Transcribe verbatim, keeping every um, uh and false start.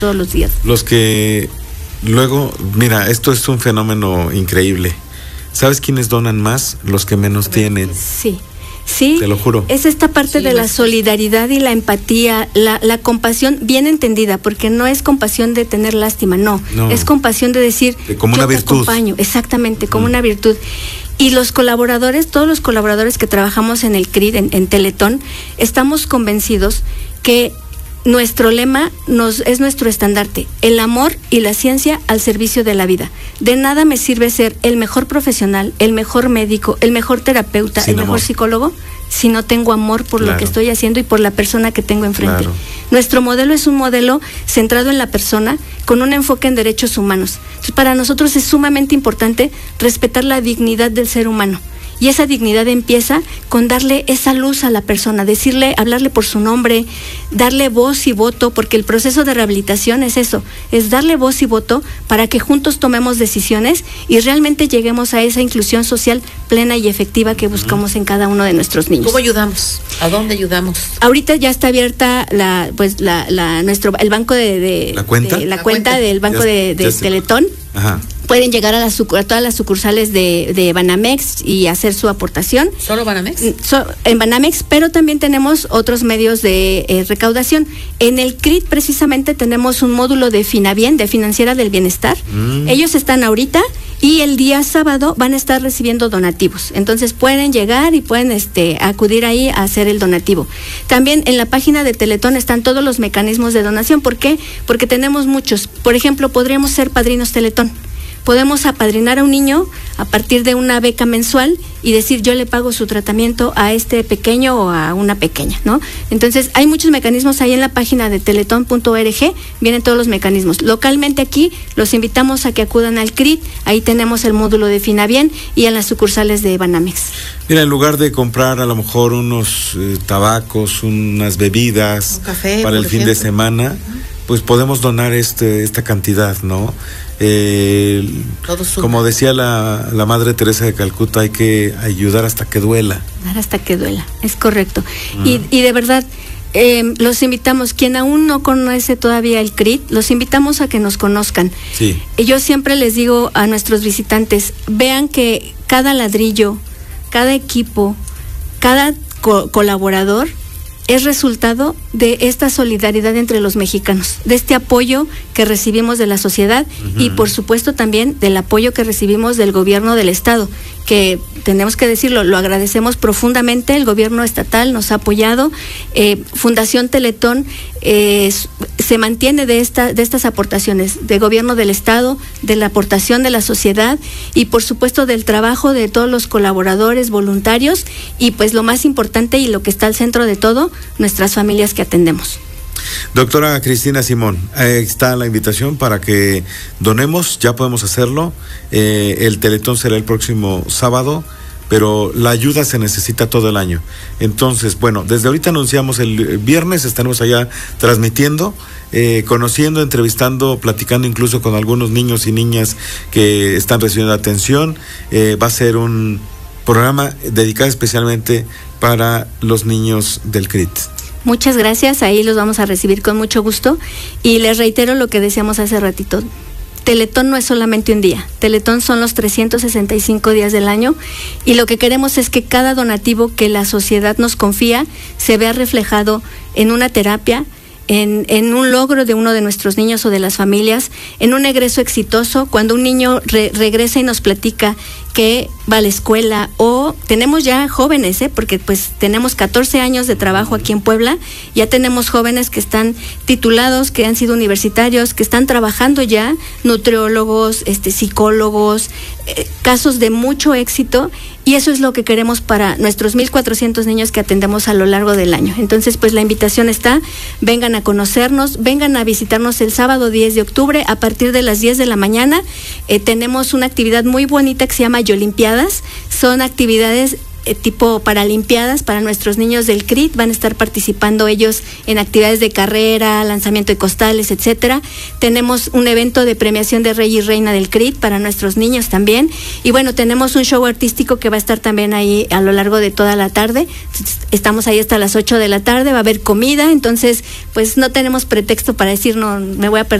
todos los días. Los que luego, mira, esto es un fenómeno increíble. ¿Sabes quiénes donan más? Los que menos tienen. Sí. Sí, te lo juro. Es esta parte sí, de la solidaridad y la empatía, la, la compasión bien entendida, porque no es compasión de tener lástima, no, no. Es compasión de decir, de como yo una te virtud. acompaño, exactamente, como mm. una virtud. Y los colaboradores, todos los colaboradores que trabajamos en el C R I D, en, en Teletón, estamos convencidos que nuestro lema nos, es nuestro estandarte, el amor y la ciencia al servicio de la vida. De nada me sirve ser el mejor profesional, el mejor médico, el mejor terapeuta, Sin el mejor amor. psicólogo, si no tengo amor por claro. lo que estoy haciendo y por la persona que tengo enfrente. Claro. Nuestro modelo es un modelo centrado en la persona, con un enfoque en derechos humanos. Entonces, para nosotros es sumamente importante respetar la dignidad del ser humano. Y esa dignidad empieza con darle esa luz a la persona, decirle, hablarle por su nombre, darle voz y voto, porque el proceso de rehabilitación es eso, es darle voz y voto para que juntos tomemos decisiones y realmente lleguemos a esa inclusión social plena y efectiva que buscamos en cada uno de nuestros niños. ¿Cómo ayudamos? ¿A dónde ayudamos? Ahorita ya está abierta la, pues la, la nuestro, el banco de, de la cuenta, de, la, ¿La cuenta, cuenta del banco ya, de, de Teletón. Ajá. Pueden llegar a, las, a todas las sucursales de, de Banamex y hacer su aportación. ¿Solo Banamex? So, en Banamex, pero también tenemos otros medios de eh, recaudación. En el C R I D precisamente tenemos un módulo de Finabien, de Financiera del Bienestar. Mm. Ellos están ahorita y el día sábado van a estar recibiendo donativos. Entonces pueden llegar y pueden este, acudir ahí a hacer el donativo. También en la página de Teletón están todos los mecanismos de donación. ¿Por qué? Porque tenemos muchos. Por ejemplo, podríamos ser padrinos Teletón. Podemos apadrinar a un niño a partir de una beca mensual y decir, yo le pago su tratamiento a este pequeño o a una pequeña, ¿no? Entonces, hay muchos mecanismos ahí en la página de teletón punto org, vienen todos los mecanismos. Localmente aquí, los invitamos a que acudan al C R I D, ahí tenemos el módulo de Finabien y en las sucursales de Banamex. Mira, en lugar de comprar a lo mejor unos eh, tabacos, unas bebidas un café, para el fin ejemplo. de semana, pues podemos donar este esta cantidad, ¿no? Eh, como decía la, la Madre Teresa de Calcuta, hay que ayudar hasta que duela. Dar hasta que duela, es correcto. Uh-huh. Y, y de verdad, eh, los invitamos, quien aún no conoce todavía el C R I D, los invitamos a que nos conozcan. Sí. Y yo siempre les digo a nuestros visitantes, vean que cada ladrillo, cada equipo, cada co- colaborador es resultado de esta solidaridad entre los mexicanos, de este apoyo que recibimos de la sociedad uh-huh. y por supuesto también del apoyo que recibimos del gobierno del estado, que tenemos que decirlo, lo agradecemos profundamente, el gobierno estatal nos ha apoyado, eh, Fundación Teletón eh, se mantiene de, esta, de estas aportaciones, del gobierno del estado, de la aportación de la sociedad y por supuesto del trabajo de todos los colaboradores, voluntarios y pues lo más importante y lo que está al centro de todo, nuestras familias que atendemos. Doctora Cristina Simón, ahí está la invitación para que donemos, ya podemos hacerlo, eh, el Teletón será el próximo sábado, pero la ayuda se necesita todo el año. Entonces, bueno, desde ahorita anunciamos el viernes, estaremos allá transmitiendo, eh, conociendo, entrevistando, platicando incluso con algunos niños y niñas que están recibiendo atención. Eh, va a ser un programa dedicado especialmente para los niños del C R I D. Muchas gracias, ahí los vamos a recibir con mucho gusto y les reitero lo que decíamos hace ratito. Teletón no es solamente un día, Teletón son los trescientos sesenta y cinco días del año y lo que queremos es que cada donativo que la sociedad nos confía se vea reflejado en una terapia, En, en un logro de uno de nuestros niños o de las familias, en un egreso exitoso, cuando un niño re, regresa y nos platica que va a la escuela, o tenemos ya jóvenes, ¿eh? porque pues tenemos catorce años de trabajo aquí en Puebla, ya tenemos jóvenes que están titulados, que han sido universitarios, que están trabajando ya, nutriólogos, este, psicólogos, eh, casos de mucho éxito, y eso es lo que queremos para nuestros mil cuatrocientos niños que atendemos a lo largo del año. Entonces, pues la invitación está, vengan a conocernos, vengan a visitarnos el sábado diez de octubre a partir de las diez de la mañana. Eh, tenemos una actividad muy bonita que se llama Yolimpiadas, son actividades eh, tipo paralimpiadas para nuestros niños del C R I T, van a estar participando ellos en actividades de carrera, lanzamiento de costales, etcétera. Tenemos un evento de premiación de Rey y Reina del C R I T para nuestros niños también, y bueno, tenemos un show artístico que va a estar también ahí a lo largo de toda la tarde. Estamos ahí hasta las ocho de la tarde, va a haber comida, entonces pues no tenemos pretexto para decir no, me voy a perder